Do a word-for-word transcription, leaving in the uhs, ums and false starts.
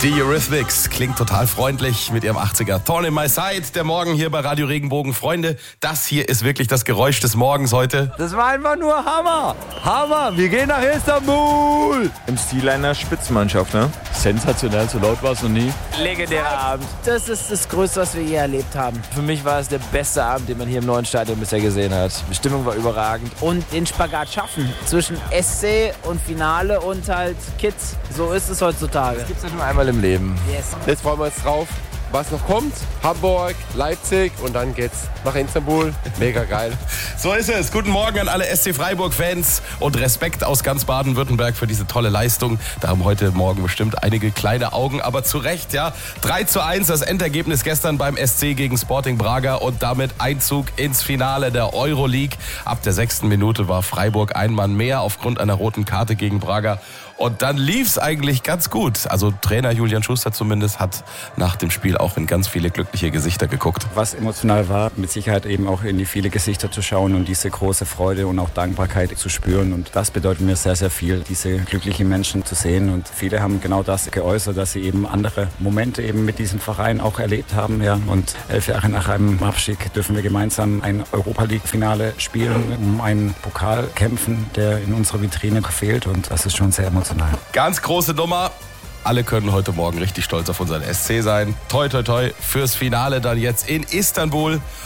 Die Eurythmics klingt total freundlich mit ihrem achtziger. Thorn in my side, der Morgen hier bei Radio Regenbogen. Freunde, das hier ist wirklich das Geräusch des Morgens heute. Das war einfach nur Hammer. Hammer, wir gehen nach Istanbul. Im Stil einer Spitzenmannschaft, ne? Sensationell, so laut war es noch nie. Legendärer Abend. Das ist das Größte, was wir je erlebt haben. Für mich war es der beste Abend, den man hier im neuen Stadion bisher gesehen hat. Die Stimmung war überragend. Und den Spagat schaffen zwischen S C und Finale und halt Kids. So ist es heutzutage. Das gibt's ja nur einmal im Leben. Yes. Jetzt freuen wir uns drauf, was noch kommt. Hamburg, Leipzig und dann geht's nach Istanbul. Mega geil. So ist es. Guten Morgen an alle S C Freiburg-Fans und Respekt aus ganz Baden-Württemberg für diese tolle Leistung. Da haben heute Morgen bestimmt einige kleine Augen, aber zu Recht, ja. drei zu eins das Endergebnis gestern beim S C gegen Sporting Braga und damit Einzug ins Finale der Euroleague. Ab der sechsten Minute war Freiburg ein Mann mehr aufgrund einer roten Karte gegen Braga. Und dann lief's eigentlich ganz gut. Also Trainer Julian Schuster zumindest hat nach dem Spiel auch in ganz viele glückliche Gesichter geguckt. Was emotional war, mit Sicherheit eben auch in die viele Gesichter zu schauen und diese große Freude und auch Dankbarkeit zu spüren. Und das bedeutet mir sehr, sehr viel, diese glücklichen Menschen zu sehen. Und viele haben genau das geäußert, dass sie eben andere Momente eben mit diesem Verein auch erlebt haben. Ja. Und elf Jahre nach einem Abstieg dürfen wir gemeinsam ein Europa-League-Finale spielen, um einen Pokal kämpfen, der in unserer Vitrine fehlt. Und das ist schon sehr emotional. Ganz große Nummer. Alle können heute Morgen richtig stolz auf unseren S C sein. Toi, toi, toi fürs Finale dann jetzt in Istanbul.